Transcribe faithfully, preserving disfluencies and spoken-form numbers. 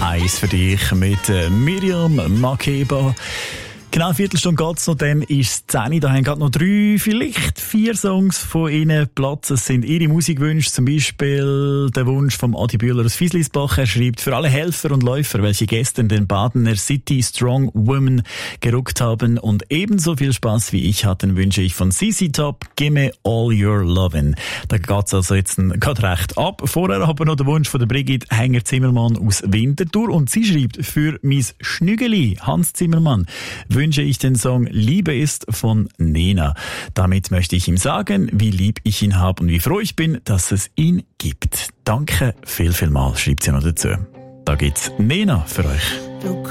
Eins für dich mit äh, Miriam Makeba. Genau eine Viertelstunde geht's noch, dann ist es zehn. Da haben gerade noch drei, vielleicht vier Songs von Ihnen Platz. Es sind Ihre Musikwünsche, zum Beispiel der Wunsch vom Adi Bühler aus Fieslisbach. Er schreibt, für alle Helfer und Läufer, welche gestern den Badener City Strong Women gerückt haben und ebenso viel Spaß wie ich hatten, wünsche ich von C C Top, Gimme All Your Lovin'. Da geht's also jetzt gerade recht ab. Vorher haben wir noch den Wunsch von der Brigitte Hänger-Zimmermann aus Winterthur und sie schreibt, für mein Schnügeli, Hans Zimmermann, wünsche ich den Song Liebe ist von Nena. Damit möchte ich ihm sagen, wie lieb ich ihn habe und wie froh ich bin, dass es ihn gibt. Danke viel, viel mal, schreibt sie noch dazu. Da gibt's Nena für euch. Du